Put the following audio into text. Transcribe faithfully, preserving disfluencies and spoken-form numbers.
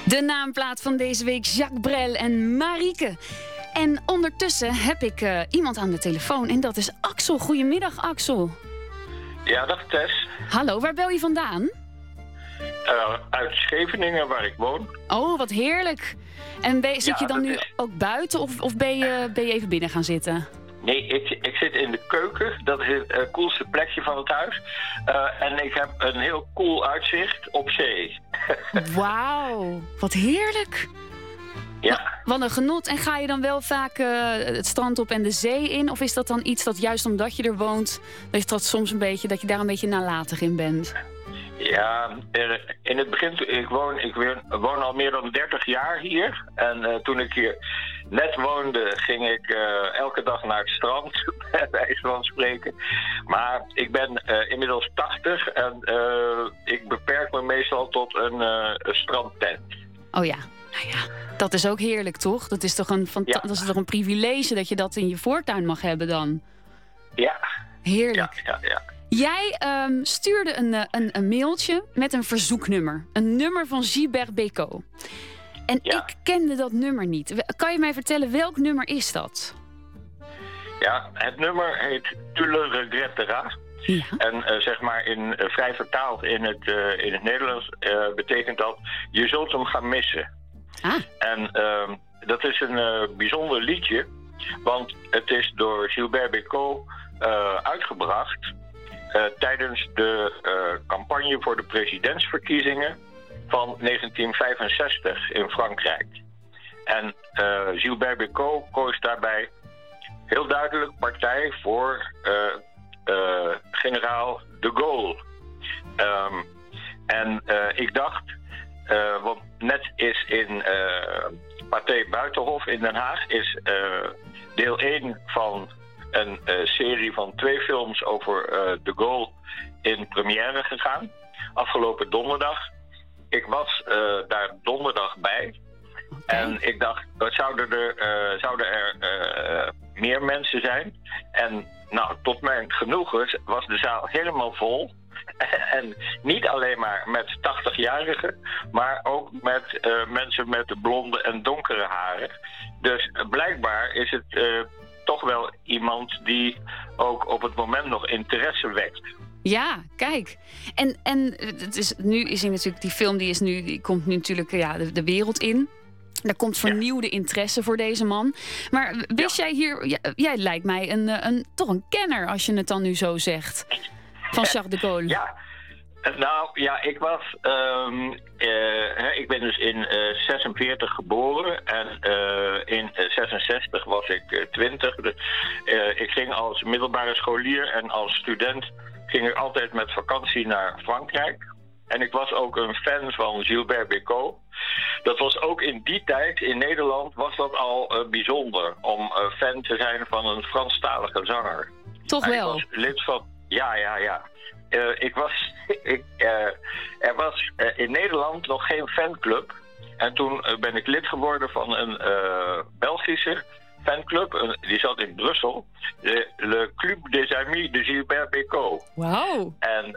De naamplaat van deze week, Jacques Brel en Marieke. En ondertussen heb ik uh, iemand aan de telefoon en dat is Axel. Goedemiddag, Axel. Ja, dag Tess. Hallo, waar bel je vandaan? Uh, uit Scheveningen, waar ik woon. Oh, wat heerlijk. En ben, zit ja, je dan nu is... ook buiten of, of ben, je, ben je even binnen gaan zitten? Nee, ik, ik zit in de keuken. Dat is het uh, coolste plekje van het huis. Uh, en ik heb een heel cool uitzicht op zee. Wauw, wat heerlijk. Ja. Wat een genot. En ga je dan wel vaak uh, het strand op en de zee in? Of is dat dan iets dat juist omdat je er woont, dat je dat soms een beetje, dat je daar een beetje nalatig in bent? Ja, in het begin, ik woon, ik woon al meer dan dertig jaar hier. En uh, toen ik hier net woonde, ging ik uh, elke dag naar het strand, bij wijze van spreken. Maar ik ben uh, inmiddels tachtig en uh, ik beperk me meestal tot een, uh, een strandtent. Oh ja, nou ja, dat is ook heerlijk, toch? Dat is toch een, fanta- ja. dat is toch een privilege dat je dat in je voortuin mag hebben dan? Ja. Heerlijk. Ja, ja, ja. Jij um, stuurde een, een, een mailtje met een verzoeknummer. Een nummer van Gilbert Bécaud. En ja. ik kende dat nummer niet. Kan je mij vertellen, welk nummer is dat? Ja, het nummer heet Tu le regretteras. Ja. En uh, zeg maar in, uh, vrij vertaald in het, uh, in het Nederlands uh, betekent dat je zult hem gaan missen. Ah. En uh, dat is een uh, bijzonder liedje, want het is door Gilbert Bécaud uh, uitgebracht uh, tijdens de uh, campagne voor de presidentsverkiezingen van negentien vijfenzestig in Frankrijk. En uh, Gilbert Bécaud koos daarbij heel duidelijk partij voor uh, uh, generaal de Gaulle. Um, en uh, ik dacht, uh, want net is in uh, Pathé Buitenhof in Den Haag is uh, deel één van een uh, serie van twee films over uh, de Gaulle in première gegaan. Afgelopen donderdag. Ik was uh, daar donderdag bij. Okay. En ik dacht, zouden er, uh, zouden er uh, meer mensen zijn? En nou, tot mijn genoegen was de zaal helemaal vol. En niet alleen maar met tachtigjarigen, maar ook met uh, mensen met blonde en donkere haren. Dus uh, blijkbaar is het uh, toch wel iemand die ook op het moment nog interesse wekt. Ja, kijk. En, en het is, nu is hij natuurlijk, die film die is nu, die komt nu natuurlijk ja, de, de wereld in. Er komt vernieuwde ja. interesse voor deze man. Maar wist ja. jij hier... Ja, jij lijkt mij een, een, toch een kenner, als je het dan nu zo zegt. Van Charles de Gaulle. Ja. Nou, ja, ik was... Um, uh, ik ben dus in uh, zesenveertig geboren. En uh, in uh, zesenzestig was ik uh, twintig. Dus, uh, ik ging als middelbare scholier en als student ging ik altijd met vakantie naar Frankrijk. En ik was ook een fan van Gilbert Bécaud. Dat was ook in die tijd, in Nederland, was dat al uh, bijzonder om uh, fan te zijn van een Franstalige zanger. Toch wel? Ik was lid van... Ja, ja, ja. Uh, ik was... ik, uh, er was uh, in Nederland nog geen fanclub. En toen uh, ben ik lid geworden van een uh, Belgische fanclub. Uh, die zat in Brussel. De Le Club des Amis de Gilbert Bécaud. Wauw. En